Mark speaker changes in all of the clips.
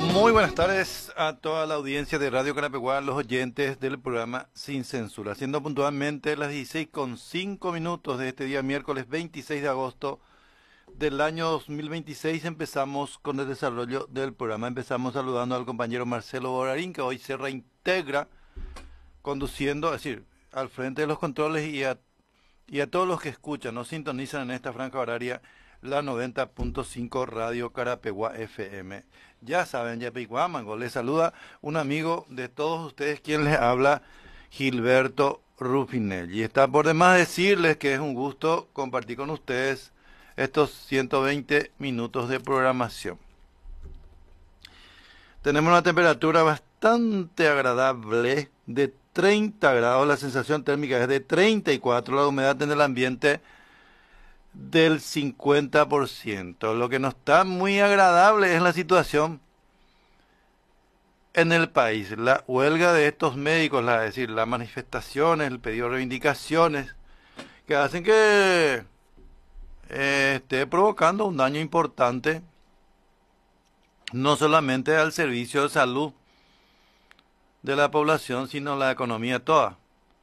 Speaker 1: Muy buenas tardes a toda la audiencia de Radio Carapeguá, los oyentes del programa Sin Censura. Siendo puntualmente las 16:05 de este día miércoles 26 de agosto del año 2026, empezamos con el desarrollo del programa. Empezamos saludando al compañero Marcelo Borarín, que hoy se reintegra conduciendo, es decir, al frente de los controles y a todos los que escuchan, nos sintonizan en esta franja horaria, la 90.5 Radio Carapeguá FM. Ya saben, Yapicuamango, les saluda un amigo de todos ustedes, quien les habla, Gilberto Rufinel. Y está por demás decirles que es un gusto compartir con ustedes estos 120 minutos de programación. Tenemos una temperatura bastante agradable de 30 grados, la sensación térmica es de 34, la humedad en el ambiente del 50%. Lo que no está muy agradable es la situación en el país. La huelga de estos médicos, es decir, las manifestaciones, el pedido de reivindicaciones, que hacen que esté provocando un daño importante, no solamente al servicio de salud de la población, sino la economía toda.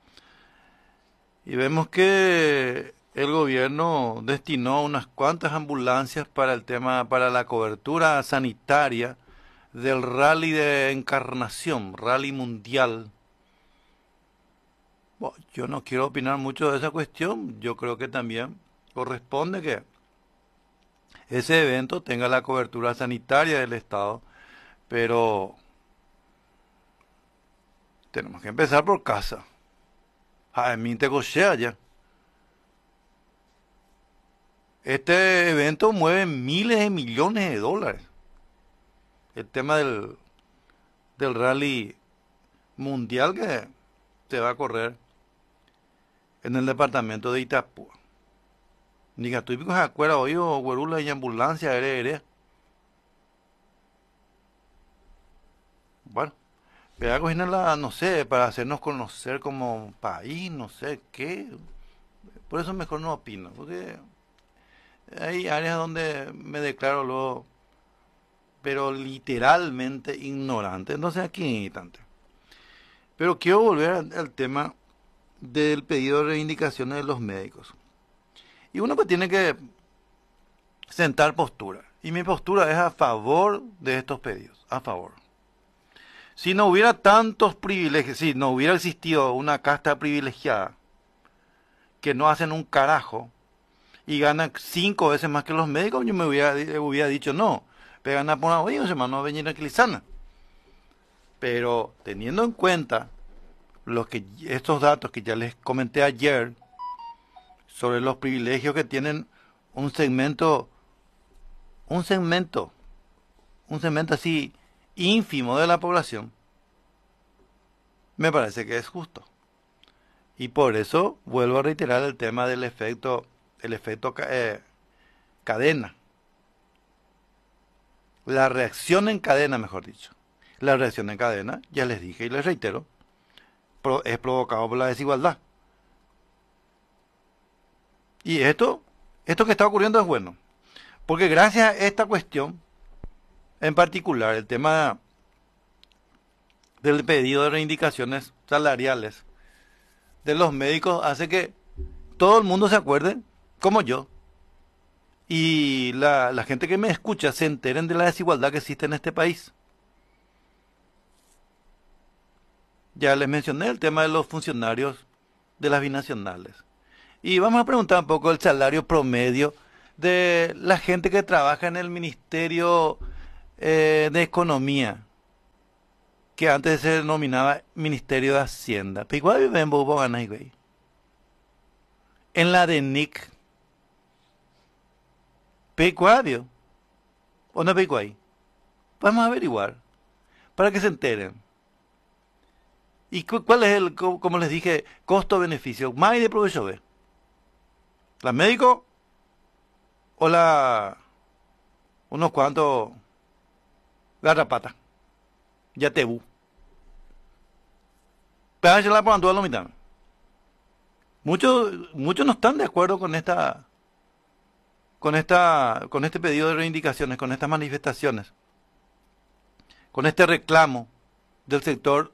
Speaker 1: Y vemos que el gobierno destinó unas cuantas ambulancias para el tema, para la cobertura sanitaria del rally de Encarnación, rally mundial. Bueno, yo no quiero opinar mucho de esa cuestión. Yo creo que también corresponde que ese evento tenga la cobertura sanitaria del Estado, pero tenemos que empezar por casa. Ya. Este evento mueve miles de millones de dólares. El tema del rally mundial que se va a correr en el departamento de Itapúa. Diga, tú se acuerdas hoy o güerula y ambulancia, eres. Bueno, pero cogerla, no sé, para hacernos conocer como país, no sé qué. Por eso mejor no opino, porque hay áreas donde me declaro luego, pero literalmente ignorante. Entonces aquí ni tanto. Pero quiero volver al tema del pedido de reivindicaciones de los médicos. Y uno pues tiene que sentar postura. Y mi postura es a favor de estos pedidos, a favor. Si no hubiera tantos privilegios, si no hubiera existido una casta privilegiada que no hacen un carajo y ganan 5 veces más que los médicos, yo me hubiera dicho no, pero ganan por una oye, hermano, venir a Quilisana. Pero teniendo en cuenta estos datos que ya les comenté ayer sobre los privilegios que tienen un segmento así ínfimo de la población, me parece que es justo. Y por eso vuelvo a reiterar el tema del efecto cadena. La reacción en cadena, mejor dicho. La reacción en cadena, ya les dije y les reitero, es provocado por la desigualdad. Y esto que está ocurriendo es bueno. Porque gracias a esta cuestión, en particular, el tema del pedido de reivindicaciones salariales de los médicos, hace que todo el mundo se acuerde, como yo, y la gente que me escucha se enteren de la desigualdad que existe en este país. Ya les mencioné el tema de los funcionarios de las binacionales. Y vamos a preguntar un poco el salario promedio de la gente que trabaja en el Ministerio de Economía, que antes se denominaba Ministerio de Hacienda. En la de NIC. Pecuario. ¿O no pecuario? Vamos a averiguar, para que se enteren. ¿Y cuál es como les dije, costo-beneficio? Más de provecho, ¿ve? ¿La médico? ¿O unos cuantos garrapata? Ya te bu. Pero la por la mitad. Muchos no están de acuerdo con este pedido de reivindicaciones, con estas manifestaciones. con este reclamo del sector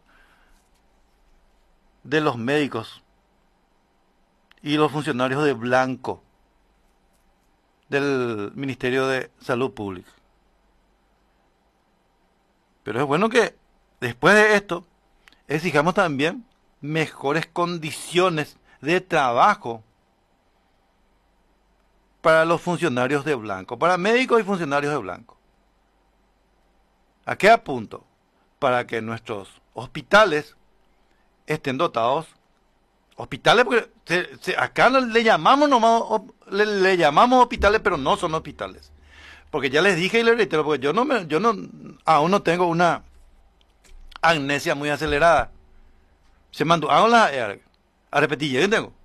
Speaker 1: de los médicos y los funcionarios de blanco del Ministerio de Salud Pública. Pero es bueno que después de esto exijamos también mejores condiciones de trabajo para los funcionarios de blanco, para médicos y funcionarios de blanco. ¿A qué apunto? Para que nuestros hospitales estén dotados, hospitales, porque acá le llamamos nomás, le llamamos hospitales, pero no son hospitales. Porque ya les dije y les reitero, porque yo aún no tengo una amnesia muy acelerada. Se mandó, a repetir, yo tengo.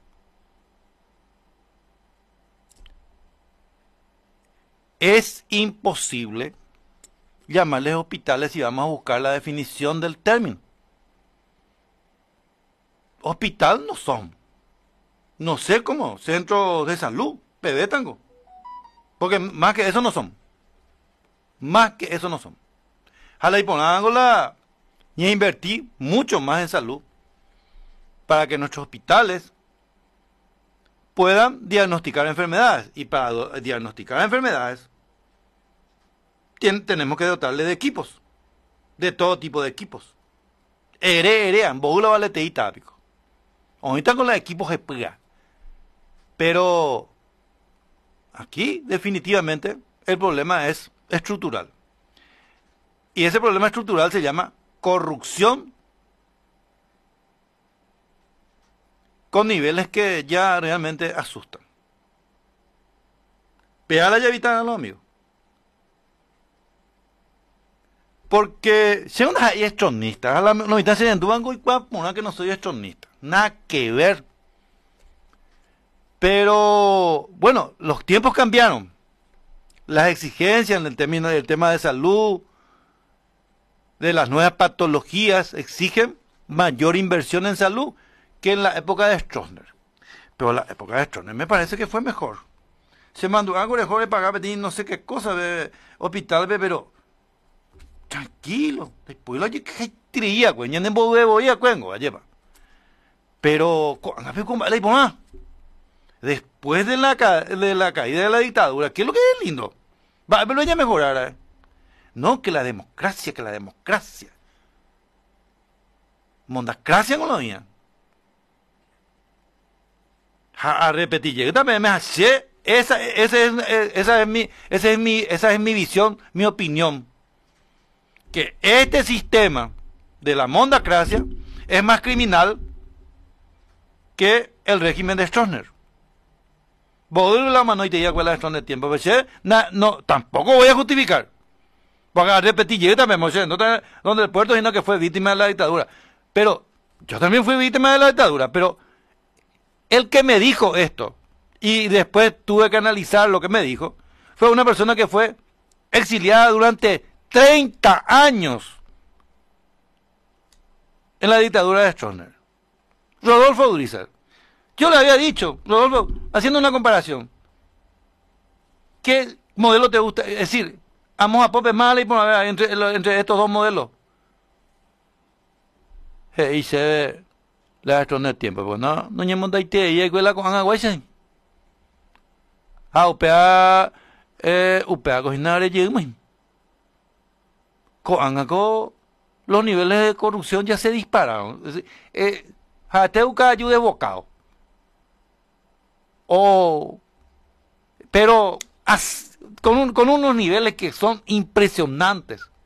Speaker 1: Es imposible llamarles hospitales si vamos a buscar la definición del término. Hospital no son. No sé cómo, centro de salud, pedétango. Porque más que eso no son. Más que eso no son. Jala y ponándola y invertir mucho más en salud para que nuestros hospitales puedan diagnosticar enfermedades. Y para diagnosticar enfermedades tenemos que dotarle de equipos, de todo tipo de equipos. En bóula valete tápico. Ahorita con los equipos EPGA. Pero aquí definitivamente el problema es estructural. Y ese problema estructural se llama corrupción con niveles que ya realmente asustan. Vea la llavita a los amigos. Porque si uno es estronista, la mitad se entuban y una que no soy estronista. Nada que ver. Pero, bueno, los tiempos cambiaron. Las exigencias en el tema de salud, de las nuevas patologías, exigen mayor inversión en salud que en la época de Stroessner. Pero la época de Stroessner me parece que fue mejor. Se mandó algo mejor de pagar no sé qué cosa de hospital, pero tranquilo. Después lo que tría, güey, ya no voy a cuengo, lleva. Pero, después de la caída de la dictadura, ¿qué es lo que es lindo? Va, pero ella mejorar, No, que la democracia. Mondacracia con la mía. A repetir, yo también me haché. Esa es mi visión, mi opinión. Que este sistema de la mondacracia es más criminal que el régimen de Stroessner. Vos la mano y te diga cuál es el tiempo. No, tampoco voy a justificar. Porque a repetir, yo también, donde el puerto, sino que fue víctima de la dictadura. Pero yo también fui víctima de la dictadura. Pero el que me dijo esto, y después tuve que analizar lo que me dijo, fue una persona que fue exiliada durante 30 años en la dictadura de Stroessner. Rodolfo Durizer. Yo le había dicho, Rodolfo, haciendo una comparación, ¿qué modelo te gusta? Es decir, vamos a Pope Mala y entre estos dos modelos. Hice la Stroessner tiempo, pues no llevamos de Haití y escuela con Anagüechen. Upea cocinare lleguemos. Los niveles de corrupción ya se dispararon. Jateuca ayude bocado. Pero con unos niveles que son impresionantes.